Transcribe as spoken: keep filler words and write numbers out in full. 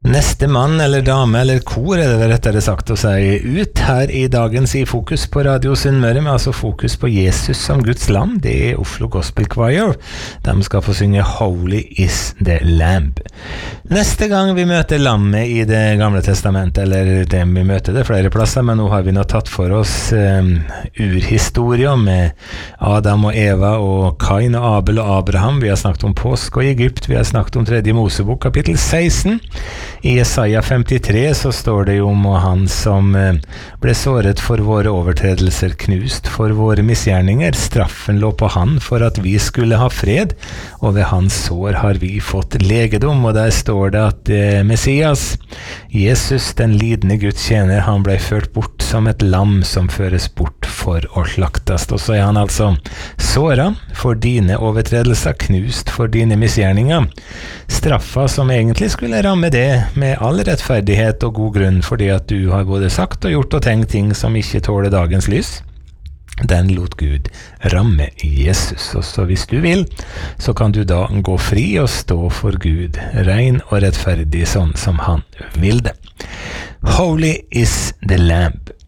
Neste mann eller dame eller kor er det rettere sagt å si ut her I dagens I Fokus på Radio Sunnmøre, med altså fokus på Jesus som Guds lam. Det er Oslo Gospel Choir. De skal få synge Holy is the Lamb. Neste gang vi møter lammet I det gamle testamentet, eller det vi møter det flere plasser, men nå har vi nå tatt for oss um, urhistorier med Adam og Eva og Kain og Abel og Abraham. Vi har snakket om påsk og Egypt, vi har snakket om tredje Mosebok kapittel seksten. I Jesaja femtitre så står det jo om han som ble såret for våre overtredelser, knust for våre misgjerninger. Straffen lå på han for at vi skulle ha fred, og ved hans sår har vi fått legedom. Og der står det at eh, Messias, Jesus, den lidende Guds tjener, han ble ført bort som et lam som føres bort for å slaktast. Og så er han altså såret for dine overtredelser, knust for dine misgjerninger. Straffa som egentlig skulle ramme det med all rettferdighet og god grunn, fordi at du har både sagt og gjort og tenkt ting som ikke tåler dagens lys. Den lot Gud ramme Jesus. Og så hvis du vil, så kan du da gå fri og stå for Gud, ren og rettferdig sånn som han vil det. Holy is the Lamb.